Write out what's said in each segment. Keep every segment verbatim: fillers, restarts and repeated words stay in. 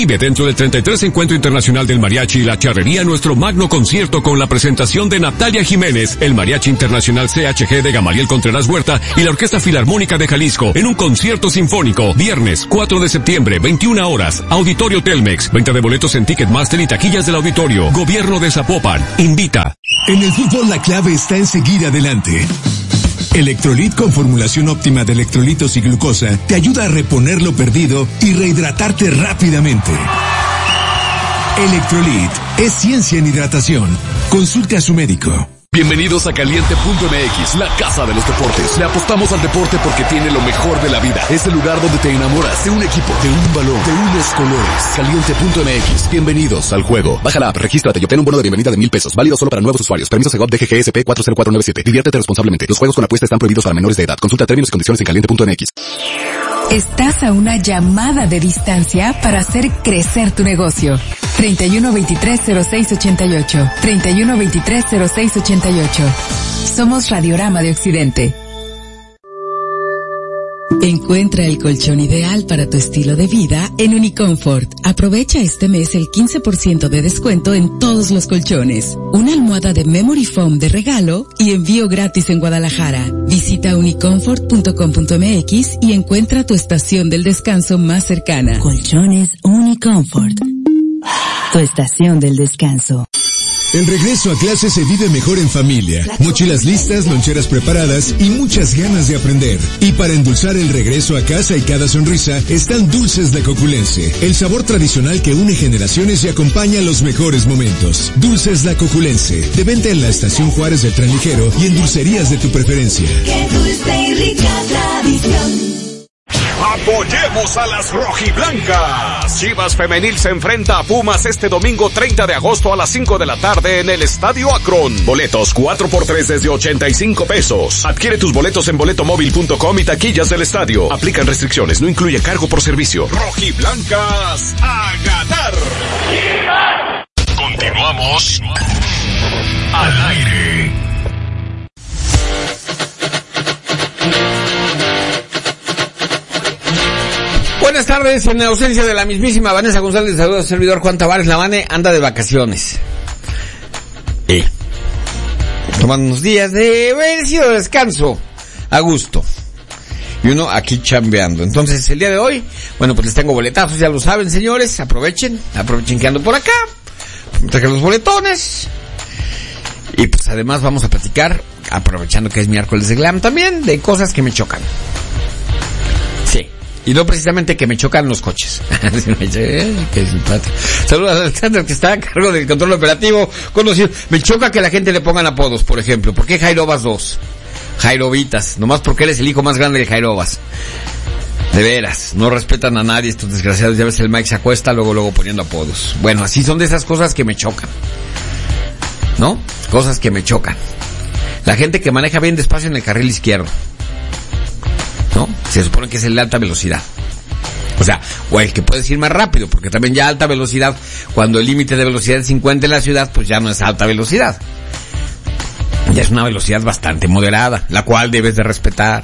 Vive dentro del treinta y tres Encuentro Internacional del Mariachi y la Charrería nuestro magno concierto con la presentación de Natalia Jiménez, el Mariachi Internacional C H G de Gamaliel Contreras Huerta y la Orquesta Filarmónica de Jalisco en un concierto sinfónico. Viernes cuatro de septiembre, veintiuna horas, Auditorio Telmex. Venta de boletos en Ticketmaster y taquillas del auditorio. Gobierno de Zapopan. Invita. En el fútbol la clave está en seguir adelante. Electrolit con formulación óptima de electrolitos y glucosa te ayuda a reponer lo perdido y rehidratarte rápidamente. Electrolit es ciencia en hidratación. Consulte a su médico. Bienvenidos a Caliente punto M X, la casa de los deportes. Le apostamos al deporte porque tiene lo mejor de la vida. Es el lugar donde te enamoras de un equipo, de un balón, de unos colores. Caliente punto M X, bienvenidos al juego. Baja la app, regístrate y obtén un bono de bienvenida de mil pesos. Válido solo para nuevos usuarios. Permiso Segov D G G S P cuatro cero cuatro nueve siete. Diviértete responsablemente. Los juegos con apuesta están prohibidos para menores de edad. Consulta términos y condiciones en caliente punto M X. Estás a una llamada de distancia para hacer crecer tu negocio. treinta y uno veintitrés cero seis ochenta y ocho. treinta y uno veintitrés cero seis ochenta y ocho. Somos Radiorama de Occidente. Encuentra el colchón ideal para tu estilo de vida en Unicomfort. Aprovecha este mes el quince por ciento de descuento en todos los colchones. Una almohada de Memory Foam de regalo y envío gratis en Guadalajara. Visita unicomfort punto com punto m x y encuentra tu estación del descanso más cercana. Colchones Unicomfort. Tu estación del descanso. El regreso a clase se vive mejor en familia. Mochilas listas, loncheras preparadas y muchas ganas de aprender. Y para endulzar el regreso a casa y cada sonrisa, están Dulces La Coculense. El sabor tradicional que une generaciones y acompaña los mejores momentos. Dulces La Coculense. De venta en la Estación Juárez del Tren Ligero y en dulcerías de tu preferencia. Qué dulce y rica tradición. Apoyemos a las rojiblancas. Chivas Femenil se enfrenta a Pumas este domingo treinta de agosto a las cinco de la tarde en el Estadio Akron. Boletos cuatro por tres desde ochenta y cinco pesos. Adquiere tus boletos en boleto móvil punto com y taquillas del estadio. Aplican restricciones, no incluye cargo por servicio. Rojiblancas a ganar. Continuamos al aire. Buenas tardes, en ausencia de la mismísima Vanessa González, saludos al servidor Juan Tavares. La Vane anda de vacaciones. Eh. Tomando unos días de merecido descanso. A gusto. Y uno aquí chambeando. Entonces, el día de hoy, bueno, pues les tengo boletazos, ya lo saben, señores. Aprovechen, aprovechen que ando por acá. Me traje los boletones. Y pues además vamos a platicar, aprovechando que es miércoles de glam también, de cosas que me chocan. Sí. Y no precisamente que me chocan los coches. Qué simpático. Saludos a Alexander, que está a cargo del control operativo conocido. Me choca que la gente le pongan apodos, por ejemplo. ¿Por qué Jairobas dos? Jairobitas. Nomás porque eres el hijo más grande de Jairobas. De veras, no respetan a nadie estos desgraciados. Ya ves, el Mike se acuesta luego, luego poniendo apodos. Bueno, así son de esas cosas que me chocan. ¿No? Cosas que me chocan. La gente que maneja bien despacio en el carril izquierdo. ¿No? Se supone que es el de alta velocidad. O sea, o el que puedes ir más rápido, porque también ya alta velocidad, cuando el límite de velocidad es cincuenta en la ciudad, pues ya no es alta velocidad. Ya es una velocidad bastante moderada, la cual debes de respetar.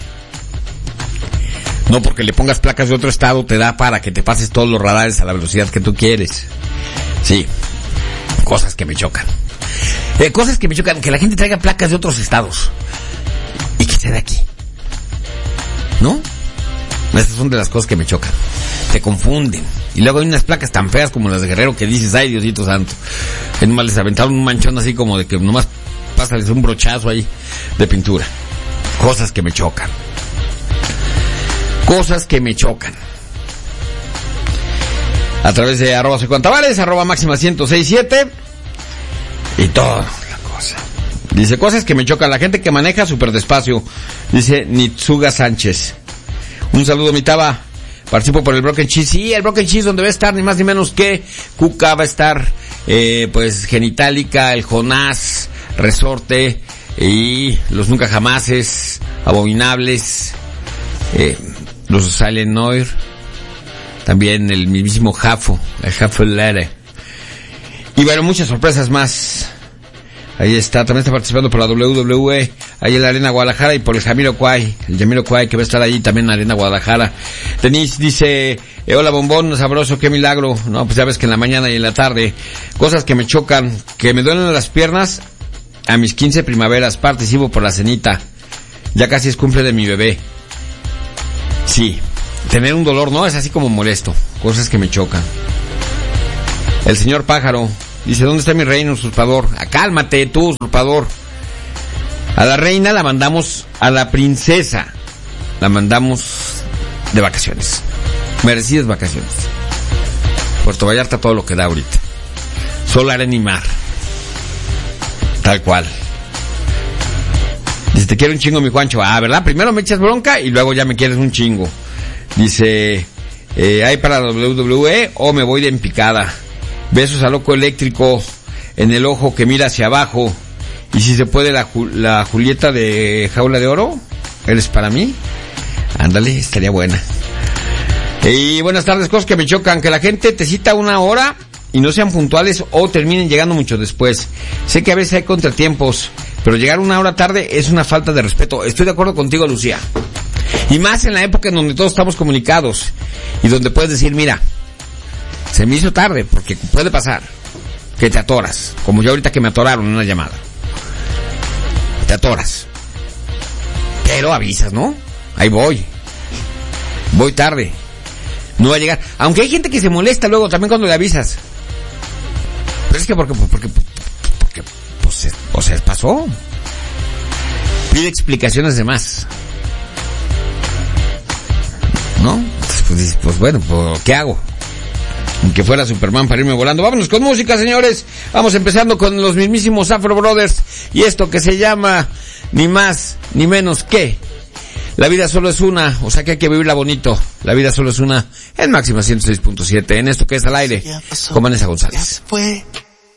No porque le pongas placas de otro estado te da para que te pases todos los radares a la velocidad que tú quieres. Sí, cosas que me chocan. Eh, cosas que me chocan, que la gente traiga placas de otros estados y que sea de aquí. ¿No? Estas son de las cosas que me chocan. Te confunden. Y luego hay unas placas tan feas como las de Guerrero que dices, ay, Diosito santo. Que nomás les aventaron un manchón así como de que nomás pásales un brochazo ahí de pintura. Cosas que me chocan. Cosas que me chocan. A través de arroba soy Juan Tavares, arroba máxima ciento seis siete. Y toda la cosa. Dice, cosas que me chocan. La gente que maneja súper despacio. Dice Nitsuga Sánchez. Un saludo, mi Taba. Participo por el Broken Cheese. Sí, el Broken Cheese, donde va a estar ni más ni menos que Cuca, va a estar, eh, pues, Genitalica, el Jonás, Resorte, y los Nunca Jamases, Abominables, eh, los Silent Noir, también el mismísimo Jafo, el Jafo Lere. Y bueno, muchas sorpresas más. Ahí está, también está participando por la W W E ahí en la Arena Guadalajara, y por el Jamiroquai, el Jamiroquai que va a estar ahí también en la Arena Guadalajara. Denise dice, eh, hola bombón, sabroso, qué milagro. No, pues ya ves que en la mañana y en la tarde, cosas que me chocan, que me duelen las piernas a mis quince primaveras, participo por la cenita. Ya casi es cumple de mi bebé. Sí, tener un dolor, ¿no? Es así como molesto, cosas que me chocan. El señor Pájaro dice, ¿dónde está mi reina usurpador? Ah, cálmate tú, usurpador. A la reina la mandamos, a la princesa la mandamos de vacaciones, merecidas vacaciones. Puerto Vallarta todo lo que da ahorita, sol, arena y mar, tal cual. Dice, te quiero un chingo mi Juancho. Ah, ¿verdad? Primero me echas bronca y luego ya me quieres un chingo. Dice, eh, ¿hay para doble u doble u E o me voy de empicada? Besos a loco eléctrico en el ojo que mira hacia abajo. Y si se puede la, la Julieta de Jaula de Oro, ¿eres para mí? Ándale, estaría buena. Y buenas tardes, cosas que me chocan, que la gente te cita una hora y no sean puntuales o terminen llegando mucho después. Sé que a veces hay contratiempos, pero llegar una hora tarde es una falta de respeto. Estoy de acuerdo contigo, Lucía. Y más en la época en donde todos estamos comunicados y donde puedes decir, mira, se me hizo tarde, porque puede pasar que te atoras, como yo ahorita que me atoraron en una llamada. Te atoras, pero avisas, ¿no? Ahí voy, voy tarde, no va a llegar. Aunque hay gente que se molesta luego también cuando le avisas, pero es que porque porque porque pues, o sea, pasó. Pide explicaciones de más, ¿no? Pues, pues bueno, pues, ¿qué hago? Que fuera Superman para irme volando. Vámonos con música, señores. Vamos empezando con los mismísimos Afro Brothers y esto que se llama ni más ni menos que La vida solo es una, o sea que hay que vivirla bonito. La vida solo es una en Máxima ciento seis punto siete, en esto que es Al Aire con Vanessa González. Fue